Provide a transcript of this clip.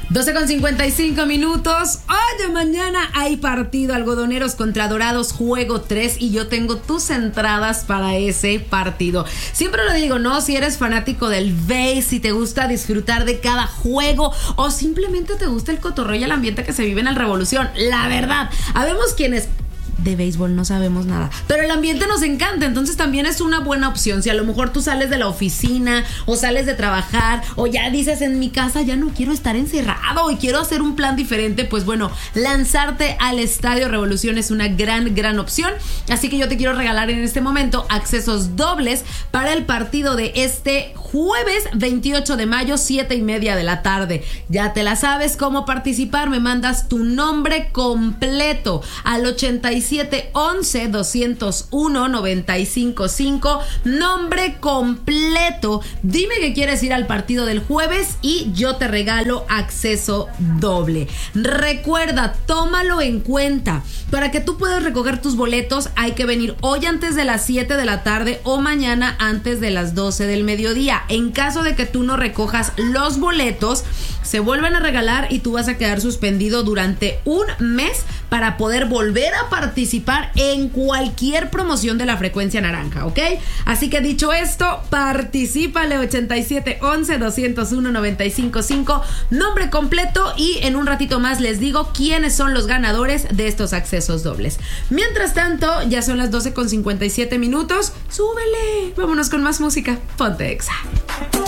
12:55. Oye, mañana hay partido Algodoneros contra Dorados, juego 3, y yo tengo tus entradas para ese partido. Siempre lo digo, ¿no? Si eres fanático del béis, si te gusta disfrutar de cada juego o simplemente te gusta el cotorreo y el ambiente que se vive en el Revolución. La verdad, habemos quienes de béisbol no sabemos nada, pero el ambiente nos encanta, entonces también es una buena opción. Si a lo mejor tú sales de la oficina o sales de trabajar o ya dices, en mi casa ya no quiero estar encerrado y quiero hacer un plan diferente, pues bueno, lanzarte al Estadio Revolución es una gran opción. Así que yo te quiero regalar en este momento accesos dobles para el partido de este jueves 28 de mayo, 7:30 de la tarde. Ya te la sabes cómo participar. Me mandas tu nombre completo al 8711-201-955. Nombre completo. Dime que quieres ir al partido del jueves y yo te regalo acceso doble. Recuerda, tómalo en cuenta. Para que tú puedas recoger tus boletos, hay que venir hoy antes de las 7 de la tarde o mañana antes de las 12 del mediodía. En caso de que tú no recojas los boletos, se vuelven a regalar y tú vas a quedar suspendido durante un mes para poder volver a participar en cualquier promoción de la frecuencia naranja, ¿ok? Así que dicho esto, particípale 8711-201-955, nombre completo, y en un ratito más les digo quiénes son los ganadores de estos accesos dobles. Mientras tanto, ya son las 12:57. Súbele, vámonos con más música. Ponte Exa.